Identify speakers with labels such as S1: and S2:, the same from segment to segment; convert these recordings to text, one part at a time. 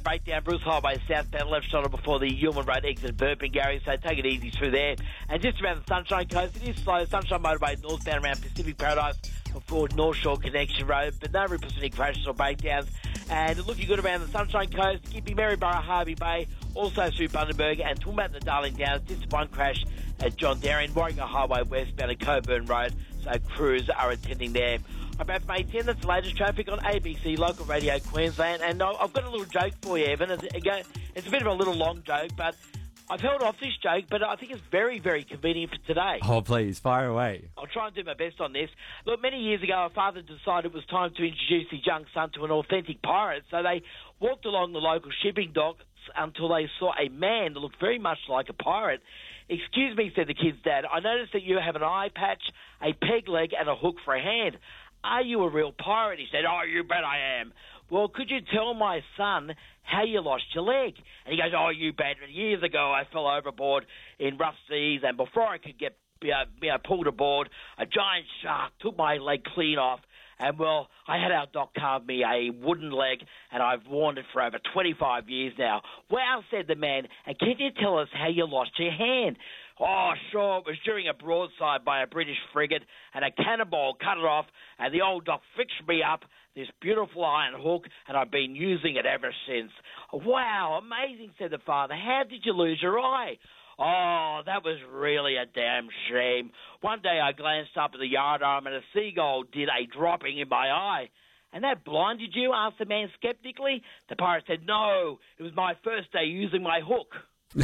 S1: breakdown. Bruce Highway southbound, left shoulder before the Yeoman Road exit, Burping, Gary, so take it easy through there. And just around the Sunshine Coast, it is slow. Sunshine Motorway northbound around Pacific Paradise before North Shore Connection Road, but no real specific crashes or breakdowns. And looking good around the Sunshine Coast, Gympie, Maryborough, Harvey Bay, also through Bundaberg and Toowoomba and the Darling Downs. Just one crash at John Darien, Warringah Highway westbound at Coburn Road, so crews are attending there. I'm back from 8:10. That's the latest traffic on ABC Local Radio Queensland. And I've got a little joke for you, Evan. It's a bit of a little long joke, but I've held off this joke, but I think it's very, very convenient for today.
S2: Oh, please, fire away.
S1: I'll try and do my best on this. Look, many years ago, a father decided it was time to introduce his young son to an authentic pirate, so they walked along the local shipping docks until they saw a man that looked very much like a pirate. "Excuse me," said the kid's dad, "I noticed that you have an eye patch, a peg leg and a hook for a hand. Are you a real pirate?" He said, "Oh, you bet I am." "Well, could you tell my son how you lost your leg?" And he goes, "Oh, you bet. Years ago, I fell overboard in rough seas, and before I could get pulled aboard, a giant shark took my leg clean off. And, well, I had our doc carve me a wooden leg, and I've worn it for over 25 years now." "Wow," said the man, "and can you tell us how you lost your hand?" "Oh, sure, it was during a broadside by a British frigate, and a cannonball cut it off, and the old doc fixed me up this beautiful iron hook, and I've been using it ever since." "Wow, amazing," said the father. "How did you lose your eye?" "Oh, that was really a damn shame. One day I glanced up at the yardarm and a seagull did a dropping in my eye." "And that blinded you?" asked the man skeptically. The pirate said, "No, it was my first day using my hook."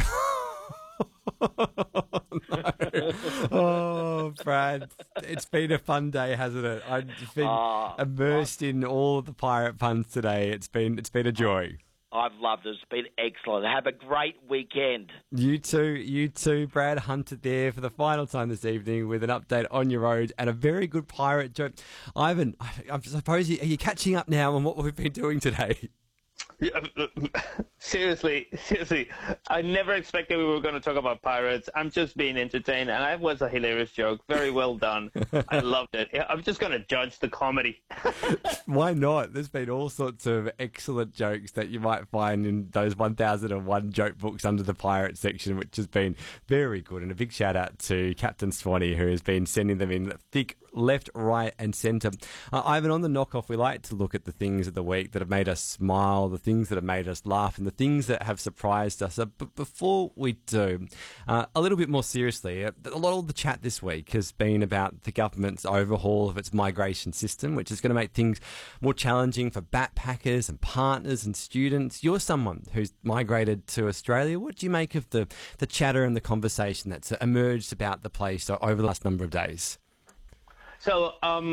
S2: Oh, Brad, it's been a fun day, hasn't it? I've been immersed in all the pirate puns today. It's been a joy.
S1: I've loved it. It's been excellent. Have a great weekend.
S2: You too, Brad Hunter there for the final time this evening with an update on your road and a very good pirate joke. Ivan, I suppose, are you catching up now on what we've been doing today?
S3: Seriously, I never expected we were going to talk about pirates. I'm just being entertained, and that was a hilarious joke. Very well done. I loved it. I'm just going to judge the comedy.
S2: Why not? There's been all sorts of excellent jokes that you might find in those 1001 joke books under the pirate section, which has been very good. And a big shout out to Captain Swanee, who has been sending them in thick left, right and centre. Ivan, on the knockoff, we like to look at the things of the week that have made us smile, the things that have made us laugh and the things that have surprised us. But before we do, a little bit more seriously, a lot of the chat this week has been about the government's overhaul of its migration system, which is going to make things more challenging for backpackers and partners and students. You're someone who's migrated to Australia. What do you make of the chatter and the conversation that's emerged about the place over the last number of days?
S3: So,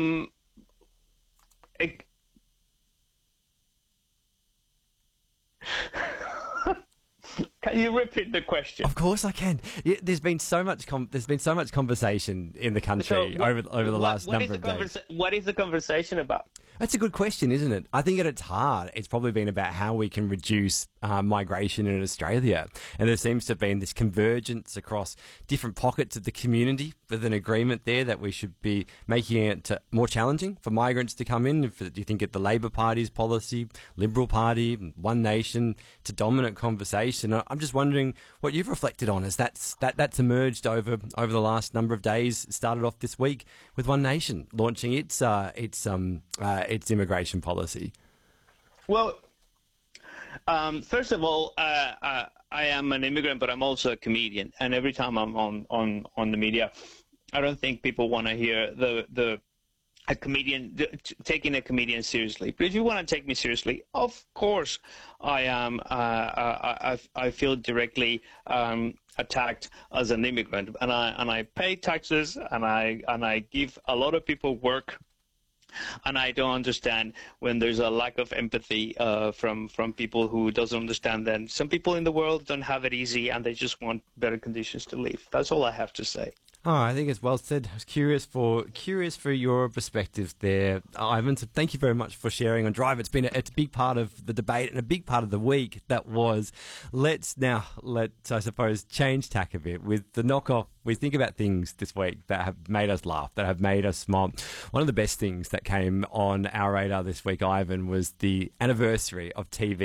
S3: can you repeat the question?
S2: Of course I can. Yeah, there's been so much conversation in the country over the last number of days.
S3: What is the conversation about?
S2: That's a good question, isn't it? I think at its heart, it's probably been about how we can reduce migration in Australia. And there seems to have been this convergence across different pockets of the community with an agreement there that we should be making it more challenging for migrants to come in. Do you think at the Labor Party's policy, Liberal Party, One Nation, it's a dominant conversation. I'm just wondering what you've reflected on as that's emerged over the last number of days. It started off this week with One Nation launching its immigration policy.
S3: Well, first of all, I am an immigrant, but I'm also a comedian. And every time I'm on the media, I don't think people want to hear a comedian taking a comedian seriously. But if you want to take me seriously, of course, I am. I feel directly attacked as an immigrant, and I pay taxes, and I give a lot of people work. And I don't understand when there's a lack of empathy from people who doesn't understand that some people in the world don't have it easy and they just want better conditions to live. That's all I have to say.
S2: Oh, I think it's well said. I was curious for your perspective there, Ivan. So thank you very much for sharing on Drive. It's a big part of the debate and a big part of the week. That was. Let's I suppose change tack a bit with the knockoff. We think about things this week that have made us laugh, that have made us smile. One of the best things that came on our radar this week, Ivan, was the anniversary of TV.